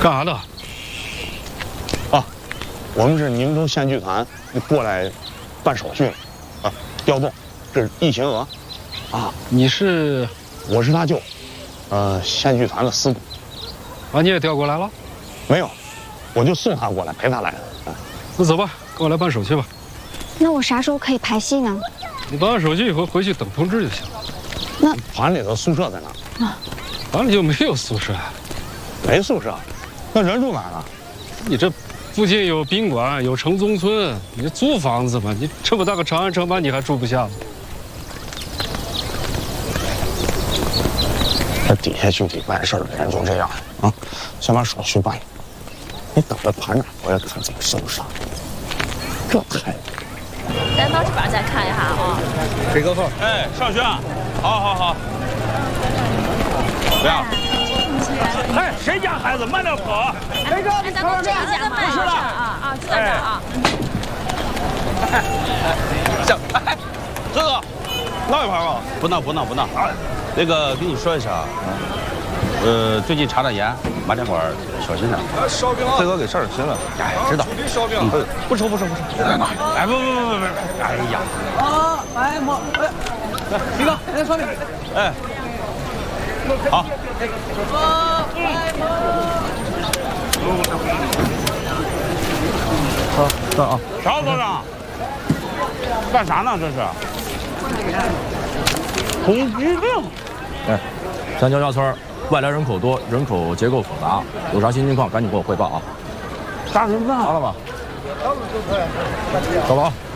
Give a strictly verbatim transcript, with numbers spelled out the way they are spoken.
干啥的？ 啊，我们是宁州县剧团过来办手续，啊，调动，这是一群额。 啊，你是？ 我是他舅，呃，县剧团的司鼓。 啊，你也调过来了？ 没有，我就送他过来，陪他来的。啊， 那走吧，跟我来办手续吧。 那我啥时候可以排戏呢？ 你办完手续以后回去等通知就行。 那团里头宿舍在哪？ 啊， 团里就没有宿舍。 没宿舍，那人住哪儿呢？ 你这附近有宾馆，有城中村，你租房子嘛？你这么大个长安城板，你还住不下吗？ 这底下具体办事的人就这样啊，先把手续办了，你等着团长回来看怎么收拾。这太…… 咱到这边再看一下啊。 这个号， 哎，上轩，好好好。不要。哎，谁家孩子慢点跑？ 哎，咱们这一家慢一点啊啊，就在这儿啊。 行，哎，哥哥，闹一盘吧？不闹不闹不闹。那个跟你说一声啊，呃，最近查查严，麻将馆小心点。 烧饼啊！ 自个给事儿行了。哎，知道。 烧饼。 嗯，不抽不抽不抽。哎，不不不不不，哎呀。 啊，哎妈，哎，李哥，来烧饼。 哎。好。好，这啊。邵所长，干啥呢？这是？通缉令。 哎，三桥下村外来人口多，人口结构复杂，有啥新情况赶紧给我汇报啊！ 杀人犯。 好了吧？走吧啊。